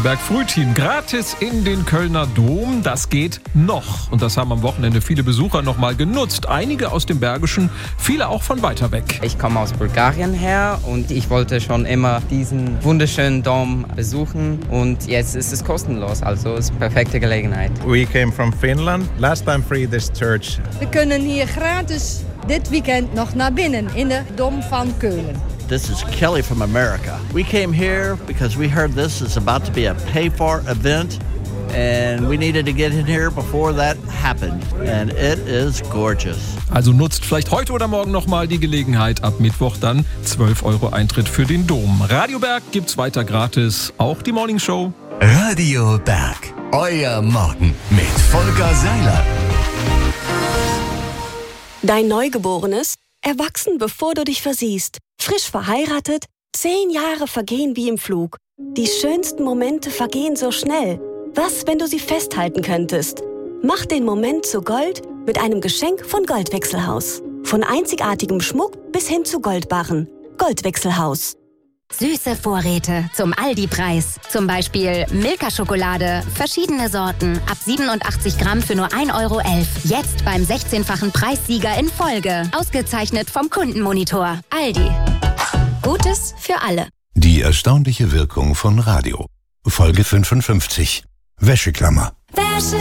Bergfrühteam gratis in den Kölner Dom, das geht noch. Und das haben am Wochenende viele Besucher nochmal genutzt. Einige aus dem Bergischen, viele auch von weiter weg. Ich komme aus Bulgarien her und ich wollte schon immer diesen wunderschönen Dom besuchen. Und jetzt ist es kostenlos, also es ist eine perfekte Gelegenheit. We came from Finland. Last time free this church. We kunnen hier gratis dit weekend nog naar binnen in de Dom van Keulen. This is Kelly from America. We came here because we heard this is about to be a pay-for event, and we needed to get in here before that happened. And it is gorgeous. Also nutzt vielleicht heute oder morgen nochmal die Gelegenheit. Ab Mittwoch dann 12 € Eintritt für den Dom. Radio Berg gibt's weiter gratis, auch die Morning Show. Radio Berg, euer Morgen mit Volker Seiler. Dein Neugeborenes, erwachsen bevor du dich versiehst. Frisch verheiratet, 10 Jahre vergehen wie im Flug. Die schönsten Momente vergehen so schnell. Was, wenn du sie festhalten könntest? Mach den Moment zu Gold mit einem Geschenk von Goldwechselhaus. Von einzigartigem Schmuck bis hin zu Goldbarren. Goldwechselhaus. Süße Vorräte zum Aldi-Preis. Zum Beispiel Milka-Schokolade, verschiedene Sorten, ab 87 Gramm für nur 1,11 €. Jetzt beim 16-fachen Preissieger in Folge. Ausgezeichnet vom Kundenmonitor. Aldi. Gutes für alle. Die erstaunliche Wirkung von Radio. Folge 55. Wäscheklammer. Wäsche